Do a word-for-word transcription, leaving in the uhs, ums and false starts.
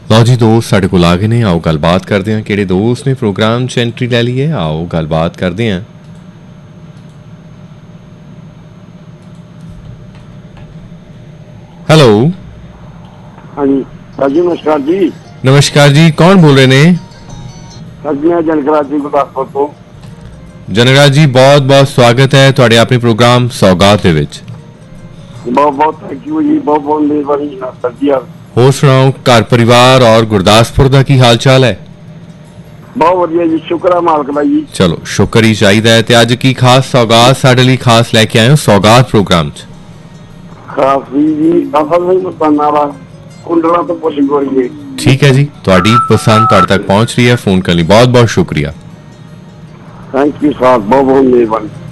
ਲਓ ਜੀ ਦੋਸਤ ਸਾਡੇ ਕੋਲ ਆ ਗਏ ਨੇ, ਆਓ ਗੱਲਬਾਤ ਕਰਦੇ ਹਾਂ ਕਿਹੜੇ ਦੋਸਤ ਨੇ ਪ੍ਰੋਗਰਾਮ 'ਚ ਐਂਟਰੀ ਲੈ ਲਈ ਹੈ। ਆਓ ਗੱਲਬਾਤ ਕਰਦੇ ਹਾਂ। हेलो। हाँ जी सर जी नमस्कार जी। नमस्कार जी, कौन बोल रहे ने? सर जी मैं जनकराज जी गुरदासपुर तो। जनकराज जी बहुत बहुत स्वागत है तुहाडे अपने प्रोग्राम सौगात दे विच। बहुत बहुत थैंक यू जी, बहुत बहुत मेहरबानी सर जी। आप होर सुनाओ, घर परिवार और गुरदासपुर दा की हाल चाल है? बहुत वधिया जी, शुक्र है मालक दा जी। चलो शुक्र ही चाहिए है। ते अज की खास सौगात साडे लई खास लैके आए हो सौगात प्रोग्राम च? खास जी असल में पसंद आ रहा कुंडला तो पुछ गोरी है। ठीक है जी, तुहाडी पसंद तुहाडे तक पहुंच रही है। फोन करने बहुत बहुत शुक्रिया। थैंक यू साहब, बहुत बहुत मेहरबानी।